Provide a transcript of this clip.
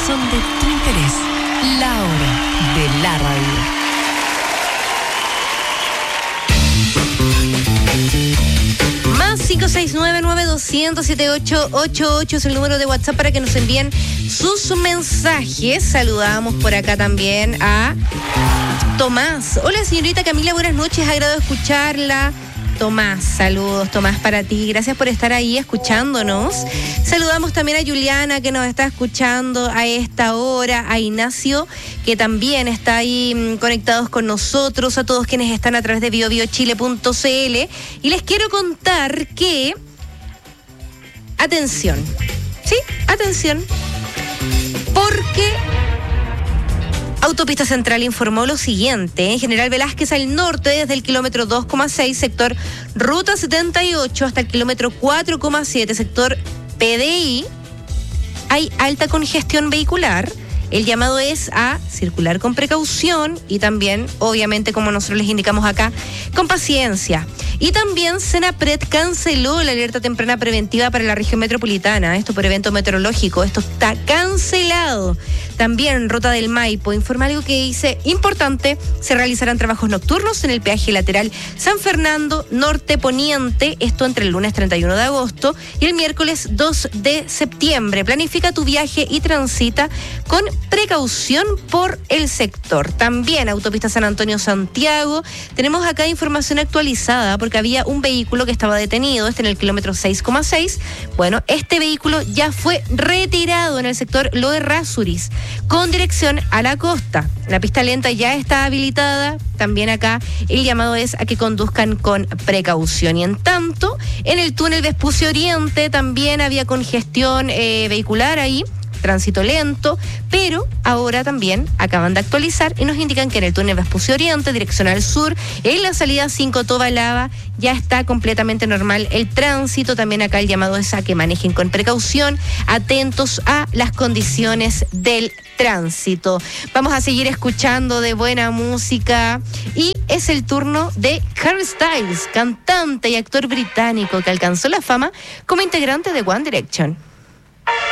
son de tu interés. La hora de la radio. Más 569-9200-7888 es el número de WhatsApp para que nos envíen sus mensajes. Saludamos por acá también a Tomás. Hola, señorita Camila, buenas noches, agrado escucharla. Tomás, saludos, Tomás, para ti. Gracias por estar ahí escuchándonos. Saludamos también a Juliana, que nos está escuchando a esta hora, a Ignacio, que también está ahí conectados con nosotros, a todos quienes están a través de biobiochile.cl. Y les quiero contar que... Atención, ¿sí? Atención, porque... Autopista Central informó lo siguiente: en General Velázquez al norte, desde el kilómetro 2,6, sector Ruta 78, hasta el kilómetro 4,7, sector PDI, hay alta congestión vehicular. El llamado es a circular con precaución y también, obviamente, como nosotros les indicamos acá, con paciencia. Y también Senapred canceló la alerta temprana preventiva para la región metropolitana, esto por evento meteorológico, esto está cancelado. También Ruta del Maipo informa algo que dice: importante, se realizarán trabajos nocturnos en el peaje lateral San Fernando Norte Poniente, esto entre el lunes 31 de agosto y el miércoles 2 de septiembre. Planifica tu viaje y transita con precaución por el sector. También Autopista San Antonio Santiago, tenemos acá información actualizada porque había un vehículo que estaba detenido, en el kilómetro 6,6. Bueno, este vehículo ya fue retirado en el sector Loerrázuriz con dirección a la costa. La pista lenta ya está habilitada. También acá el llamado es a que conduzcan con precaución. Y en tanto, en el túnel Vespucio Oriente también había congestión vehicular ahí, tránsito lento, pero ahora también acaban de actualizar y nos indican que en el túnel Vespucio Oriente, dirección al sur, en la salida 5 Tobalaba, ya está completamente normal el tránsito. También acá el llamado es a que manejen con precaución, atentos a las condiciones del tránsito. Vamos a seguir escuchando de buena música y es el turno de Harry Styles, cantante y actor británico que alcanzó la fama como integrante de One Direction.